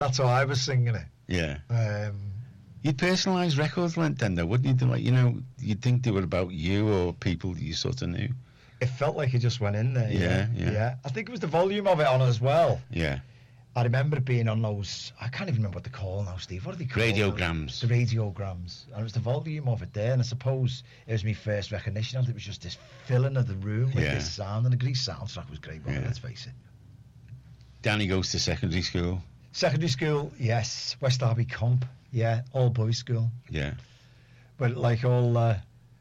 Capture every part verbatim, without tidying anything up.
That's how I was singing it. Yeah. Um, You'd personalise records then, though, wouldn't you? Like, you know, you'd think they were about you or people you sort of knew. it felt like it just went in there. Yeah, Yeah, yeah. yeah. I think it was the volume of it on as well. Yeah. I remember it being on those, I can't even remember what they call now, Steve. What are they called? Radiograms. The radiograms. And it was the volume of it there, and I suppose it was my first recognition of it. It was just this filling of the room with Yeah. this sound, and the Grease soundtrack was great, but Yeah. let's face it. Danny goes to secondary school. Secondary school, yes. West Derby Comp, yeah. All boys school. Yeah. But like all uh,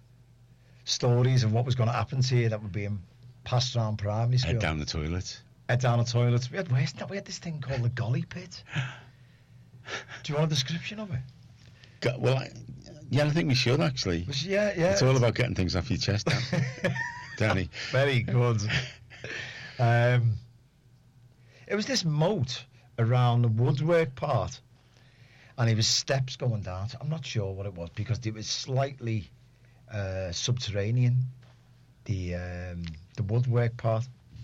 stories of what was going to happen to you that were being passed around primary school. Head down the toilet. Head down the toilet. We had, worse than that, we had this thing called the Golly Pit. Do you want a description of it? Go- Well, I, yeah, I think we should actually. Was- yeah, yeah. It's all about getting things off your chest, Dan. Danny. Very good. um, it was this moat around the woodwork part, and there was steps going down. I'm not sure what it was because it was slightly uh, subterranean. The um, the woodwork part.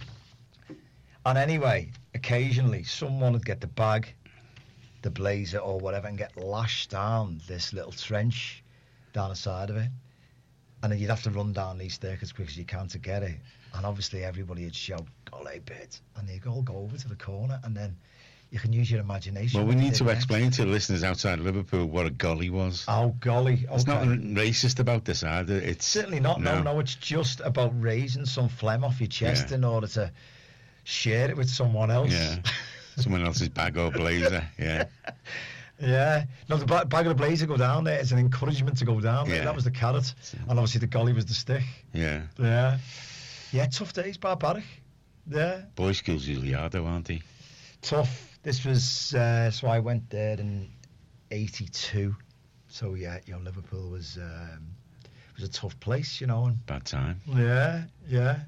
And anyway, occasionally someone would get the bag, the blazer or whatever, and get lashed down this little trench down the side of it. And then you'd have to run down these stairs as quick as you can to get it. And obviously everybody would shout, "Golly Pit!" And they'd all go over to the corner, and then you can use your imagination. Well, we what need they to did next. explain to the listeners outside Liverpool what a golly was. Oh, golly. Okay. It's nothing racist about this either. It's Certainly not. No. no, no. It's just about raising some phlegm off your chest Yeah. in order to share it with someone else. Yeah. Someone else's bag or blazer. Yeah. Yeah. No, the ba- bag of the blazer go down there. It's an encouragement to go down there. Yeah. That was the carrot. And obviously the golly was the stick. Yeah. Yeah. Yeah, tough days, barbaric. Yeah. Boys' schools usually are, though, aren't they? Tough. This was, uh, so I went there in eighty-two. So yeah, you know, Liverpool was, um, was a tough place, you know. And Bad time. yeah, yeah.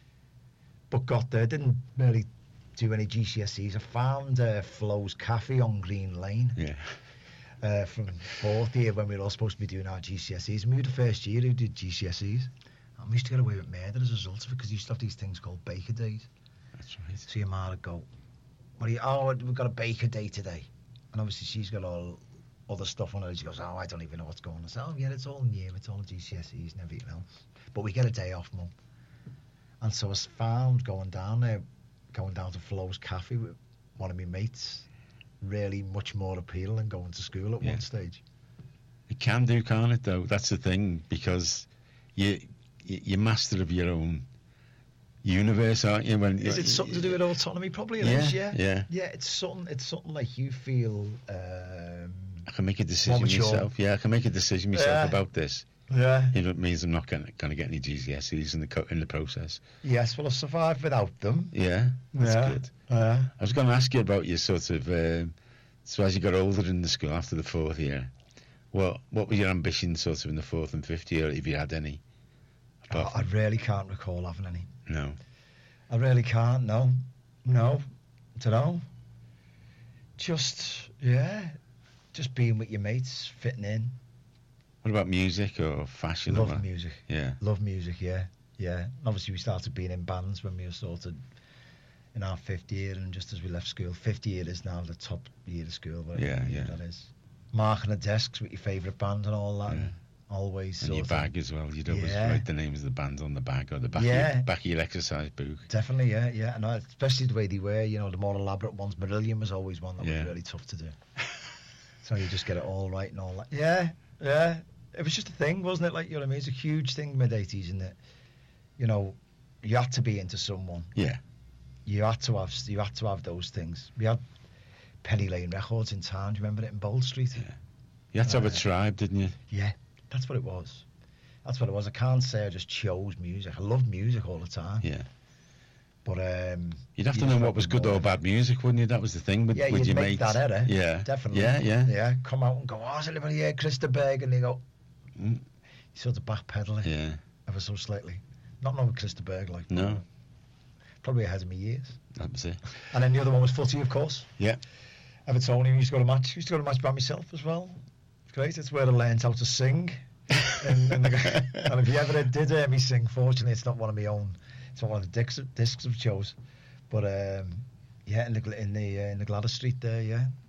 But got there, didn't really do any G C S Es. I found uh, Flo's Cafe on Green Lane. Yeah. Uh, from fourth year when we were all supposed to be doing our G C S Es. And we were the first year who did G C S Es. And we used to get away with murder as a result of it because you used to have these things called baker days. That's right. So your ma would go, "What are you, oh, we've got a baker day today." And obviously she's got all other stuff on her. She goes, "Oh, I don't even know what's going on." I said, "Oh, yeah, it's all new. It's all G C S Es and everything else. But we get a day off, Mum." And so I was found going down there, going down to Flo's Cafe with one of my mates, really much more appealing than going to school at Yeah. one stage. It can do, can't it, though? That's the thing, because you, you, you're master of your own universe, aren't you? When Is it something to do with autonomy? Probably it Yeah, is, yeah. yeah. Yeah, it's something, it's something like you feel... Um, I can make a decision mature. myself. Yeah, I can make a decision myself Yeah. about this. yeah. You know, it means I'm not going to get any G C S Es in the co- in the process. Yes, well, I survived without them. Yeah, that's yeah. good. Yeah. I was going to ask you about your sort of... Um, so as you got older in the school after the fourth year, what what were your ambitions sort of in the fourth and fifth year, if you had any? Apart I, I from- really can't recall having any. no. I really can't, no. No. To know. Just, yeah. Just being with your mates, fitting in. What about music or fashion? or Love what? music. Yeah. Love music, yeah. Yeah. Obviously, we started being in bands when we were sort of in our fifth year, and just as we left school, fifth year is now the top year of school. Whatever Yeah, year yeah. that is. Marking the desks with your favourite band and all that. Yeah. And always And sort your of- bag as well. You'd always Yeah. write the names of the bands on the bag or the back, Yeah. of, your, back of your exercise book. Definitely, yeah, yeah. And I- especially the way they were, you know, the more elaborate ones. Marillion was always one that Yeah. was really tough to do. So you just get it all right and all that. Yeah, yeah. It was just a thing, wasn't it? Like, you know what I mean? It's a huge thing mid eighties, in that, you know, you had to be into someone. Yeah. You had to have, you had to have those things. We had Penny Lane Records in town. Do you remember it in Bold Street? Yeah. You had to have a Uh, tribe, didn't you? Yeah, that's what it was. That's what it was. I can't say I just chose music. I loved music all the time. Yeah. But um, You'd have you to just know went what was with good more or of it. bad music, wouldn't you? That was the thing with, Yeah, with you'd your make mates. that era. Yeah. Definitely. Yeah, yeah. Yeah, come out and go, "Oh, has anybody heard Christa Berg?" And they go, Mm. you sort of backpedal it Yeah. ever so slightly. Not knowing Christa Berg, like. No. Probably ahead of me years. That was it. And then the other one was footy, of course. Yeah. Evertonian, used to go to match. Used to go to match by myself as well. It's great. It's where I learned how to sing. and, and, the, and if you ever did hear me sing, fortunately, it's not one of my own. It's not one of the discs, discs I've chose. But um, yeah, in the Gl- in the uh, in the Gladys Street there, yeah,